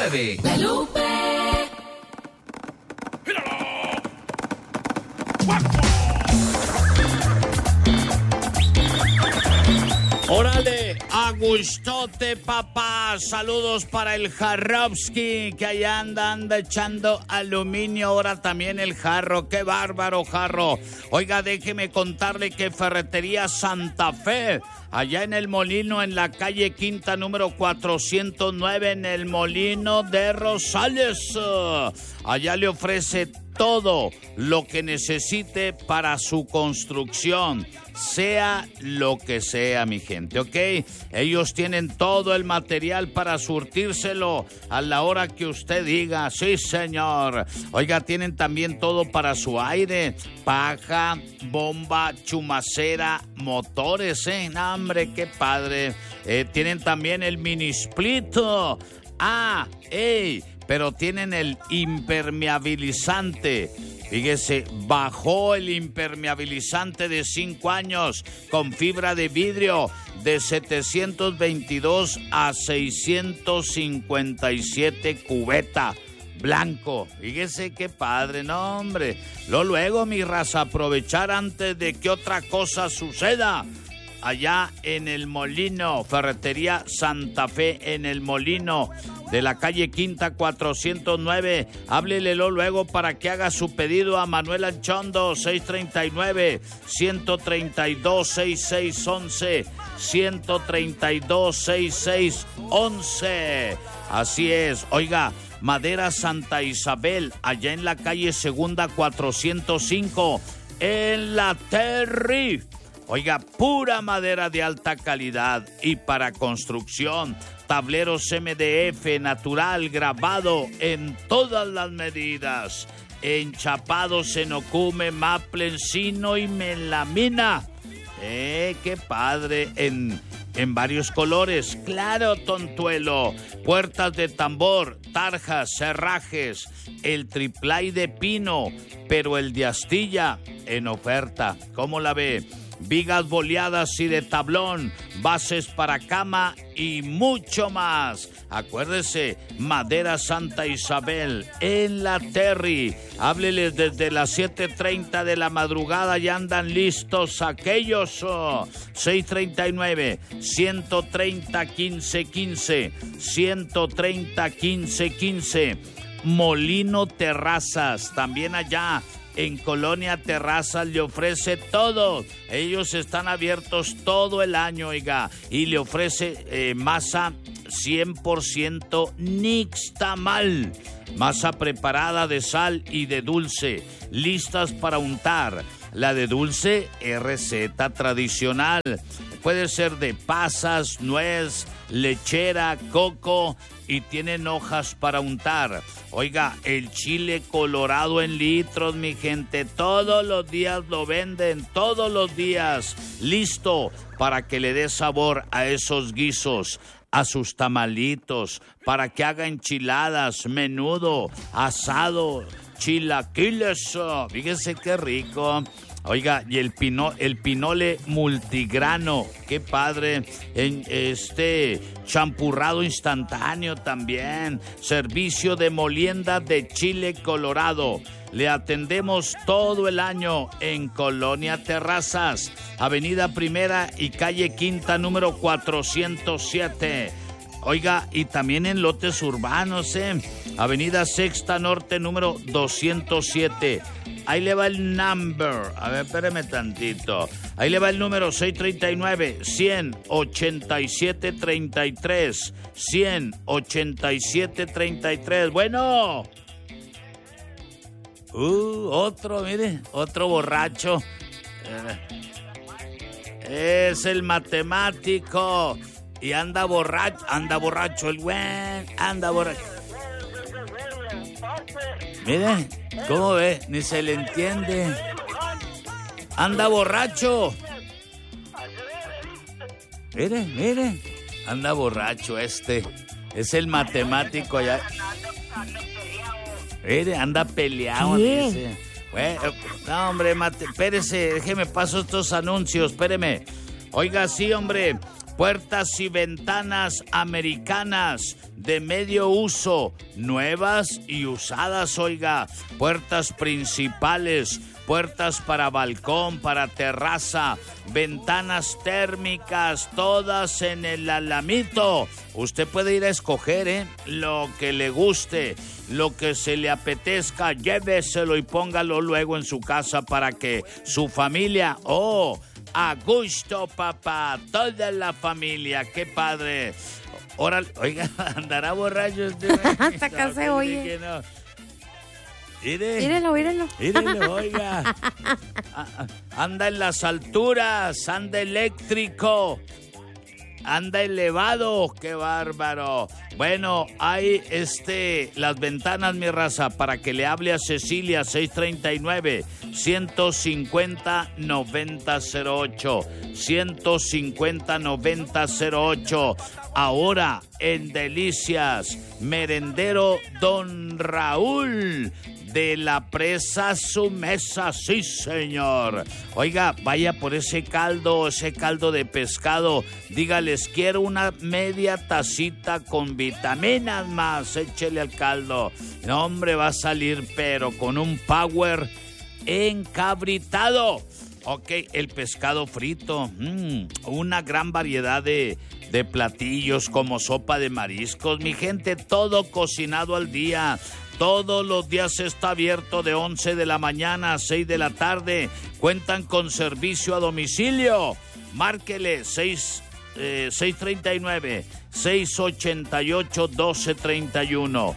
9. La Lupe. ¡Órale! ¡Agustote, papá! Saludos para el Jarrovsky, que allá anda echando aluminio. Ahora también el Jarro. ¡Qué bárbaro, Jarro! Oiga, déjeme contarle que Ferretería Santa Fe, allá en el Molino, en la calle Quinta, número 409, en el Molino de Rosales. Allá le ofrece todo lo que necesite para su construcción, sea lo que sea, mi gente, ¿ok? Ellos tienen todo el material para surtírselo a la hora que usted diga. Sí, señor. Oiga, tienen también todo para su aire, paja, bomba, chumacera, motores, No, hombre, qué padre. Tienen también el mini split. Pero tienen el impermeabilizante. Fíjese, bajó el impermeabilizante de 5 años con fibra de vidrio de 722 a 657 cubeta. Blanco. Fíjese qué padre, no, hombre. Luego, mi raza, aprovechar antes de que otra cosa suceda. Allá en el Molino, Ferretería Santa Fe, en el Molino de la calle Quinta 409. Háblele luego para que haga su pedido a Manuel Anchondo, 639-132-6611, 132-6611. Así es. Oiga, Madera Santa Isabel, allá en la calle Segunda 405, en la Terry. Oiga, pura madera de alta calidad y para construcción, tableros MDF natural grabado en todas las medidas, enchapados en ocume, maple, encino y melamina. Qué padre, en varios colores, claro, tontuelo, puertas de tambor, tarjas, cerrajes, el triplay de pino, pero el de astilla en oferta. ¿Cómo la ve? Vigas boleadas y de tablón, bases para cama y mucho más. Acuérdese, Madera Santa Isabel, en la Terry. Hábleles desde las 7:30 de la madrugada, ya andan listos aquellos. 639-130-1515, 130-1515. Molino Terrazas, también allá en Colonia Terrazas, le ofrece todo. Ellos están abiertos todo el año, oiga, y le ofrece masa 100% nixtamal, masa preparada de sal y de dulce, listas para untar. La de dulce es receta tradicional, puede ser de pasas, nuez, lechera, coco, y tienen hojas para untar. Oiga, el chile colorado en litros, mi gente, todos los días lo venden, todos los días, listo para que le dé sabor a esos guisos, a sus tamalitos, para que haga enchiladas, menudo, asado, chilaquiles. Fíjese qué rico. Oiga, y el pinole multigrano, qué padre, en champurrado instantáneo también, servicio de molienda de chile colorado. Le atendemos todo el año en Colonia Terrazas, Avenida Primera y calle Quinta, número 407. Oiga, y también en lotes urbanos, Avenida Sexta Norte, número 207. Ahí le va el number. A ver, espéreme tantito. Ahí le va el número 639-187-33. 187-33. Bueno. Otro, mire, otro borracho. Es el matemático. Y anda borracho el güey. Anda borracho. Mire, ¿cómo ve? Ni se le entiende. Anda borracho. Mire. Anda borracho este. Es el matemático allá. Mire, anda peleado. Dice. Bueno, no, hombre, espérese, déjeme paso estos anuncios, espéreme. Oiga, sí, hombre. Puertas y ventanas americanas de medio uso, nuevas y usadas, oiga. Puertas principales, puertas para balcón, para terraza, ventanas térmicas, todas en el Alamito. Usted puede ir a escoger, lo que le guste, lo que se le apetezca, lléveselo y póngalo luego en su casa para que su familia, a gusto, papá, toda la familia, qué padre. Órale, oiga, andará borracho usted. Hasta acá se oye. No. Mírelo. Mírelo, oiga. Anda en las alturas, anda eléctrico, anda elevado, qué bárbaro. Bueno, hay las ventanas, mi raza, para que le hable a Cecilia, 639-150-9008. 150-9008. Ahora en Delicias, merendero Don Raúl de la Presa Su Mesa, sí señor. Oiga, vaya por ese caldo de pescado, dígales, quiero una media tacita con vitaminas más, échele al caldo. No, hombre, va a salir pero con un power encabritado. Ok, el pescado frito, una gran variedad de platillos como sopa de mariscos, mi gente, todo cocinado al día. Todos los días está abierto de 11 de la mañana a 6 de la tarde. Cuentan con servicio a domicilio. Márquele 639-688-1231.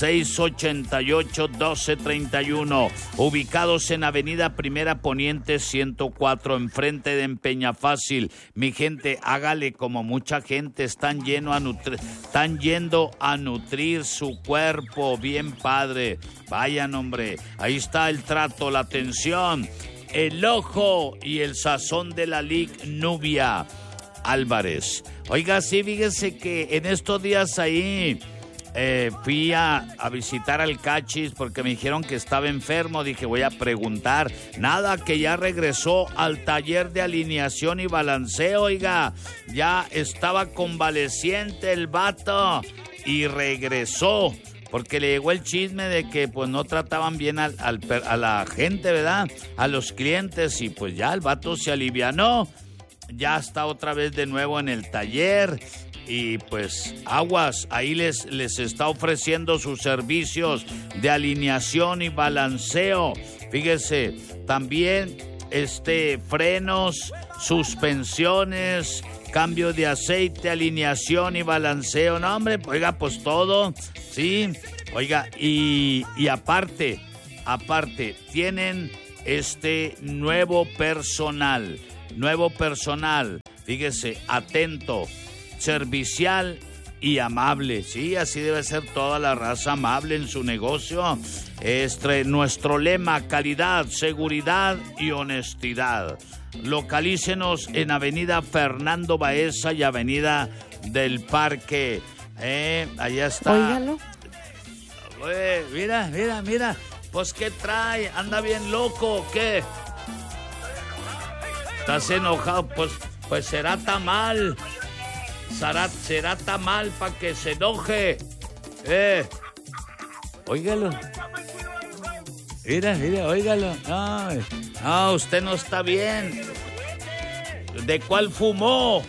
688-1231. Ubicados en Avenida Primera Poniente 104, enfrente de Empeña Fácil. Mi gente, hágale como mucha gente. Están yendo a nutrir su cuerpo. Bien padre. Vayan, hombre. Ahí está el trato, la atención, el ojo y el sazón de la Lic Nubia Álvarez. Oiga, sí, fíjese que en estos días ahí fui a visitar al Cachis porque me dijeron que estaba enfermo. Dije, voy a preguntar. Nada, que ya regresó al taller de alineación y balanceo, oiga. Ya estaba convaleciente el vato y regresó. Porque le llegó el chisme de que pues no trataban bien a la gente, ¿verdad? A los clientes, y pues ya el vato se alivianó. Ya está otra vez de nuevo en el taller y pues aguas, ahí les está ofreciendo sus servicios de alineación y balanceo. Fíjese, también frenos, suspensiones, cambio de aceite, alineación y balanceo. No, hombre, oiga, pues todo, sí. Oiga, y aparte, tienen nuevo personal, fíjese, atento, servicial y amable. Sí, así debe ser toda la raza, amable en su negocio. Nuestro lema, calidad, seguridad y honestidad. Localícenos en Avenida Fernando Baeza y Avenida del Parque. Allá está. Óigalo. Mira. Pues, ¿qué trae? ¿Anda bien loco o qué? ¿Estás enojado? Pues será tamal. Será tamal para que se enoje. Óigalo. Mira, óigalo. No, usted no está bien. ¿De cuál fumó?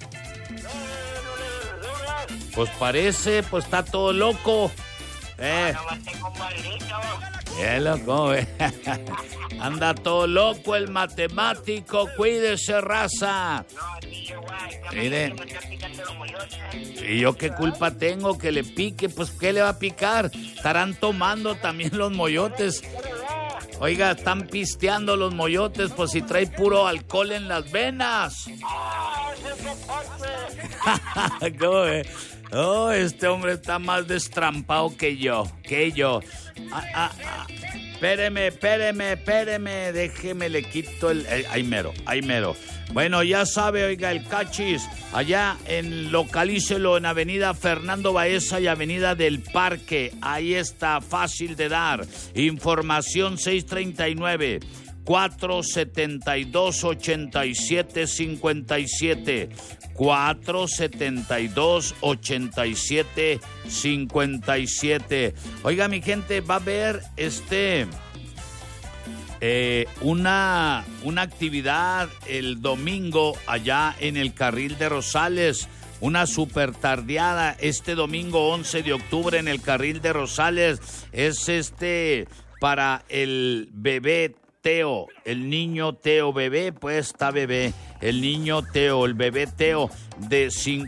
Pues parece, pues está todo loco. Loco, anda todo loco el matemático, cuídese, raza. Mire, ¿y yo qué culpa tengo que le pique? Pues, ¿qué le va a picar? Estarán tomando también los moyotes. Oiga, están pisteando los moyotes, pues si trae puro alcohol en las venas. ¿Cómo ve? Oh, este hombre está más destrampado que yo. Espéreme, déjeme, le quito ahí mero. Bueno, ya sabe, oiga, el Cachis, allá localícelo en Avenida Fernando Baeza y Avenida del Parque. Ahí está, fácil de dar. Información 639 472-8757. 472-8757. Oiga, mi gente, va a haber una actividad el domingo allá en el Carril de Rosales. Una super tardeada este domingo 11 de octubre en el Carril de Rosales. Es para el bebé Teo, el niño Teo, bebé, pues está bebé, el niño Teo, el bebé Teo, de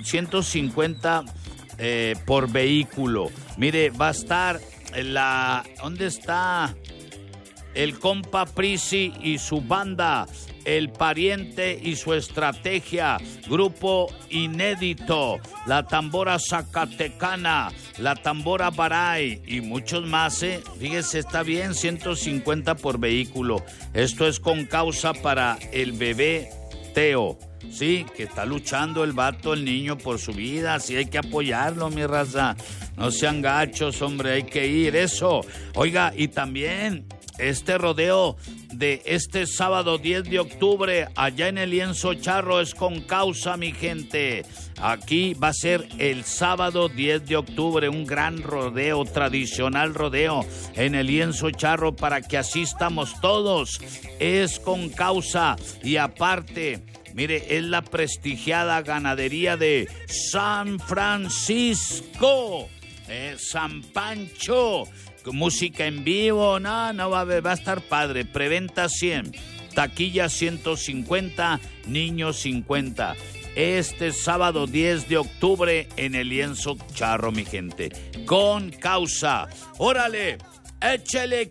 150 por vehículo. Mire, va a estar ¿dónde está? El compa Prisi y su banda, El Pariente y su estrategia, Grupo Inédito, La Tambora Zacatecana, La Tambora Baray y muchos más, Fíjese, está bien, 150 por vehículo. Esto es con causa para el bebé Teo. Sí, que está luchando el vato, el niño, por su vida. Sí, hay que apoyarlo, mi raza. No sean gachos, hombre, hay que ir, eso. Oiga, y también este rodeo de este sábado 10 de octubre allá en el Lienzo Charro es con causa, mi gente. Aquí va a ser el sábado 10 de octubre un gran rodeo, tradicional rodeo en el Lienzo Charro para que asistamos todos. Es con causa y aparte, mire, es la prestigiada ganadería de San Francisco, San Pancho. Música en vivo, no va a estar padre. Preventa 100, taquilla 150, niños 50. Este sábado 10 de octubre en el Lienzo Charro, mi gente. Con causa. ¡Órale! ¡Échele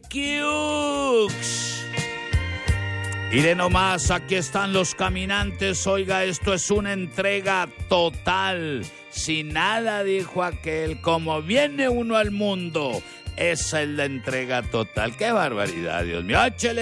Cukes! Mire nomás, aquí están los caminantes. Oiga, esto es una entrega total. Sin nada, dijo aquel, como viene uno al mundo. Esa es la entrega total. ¡Qué barbaridad, Dios mío! ¡Échele!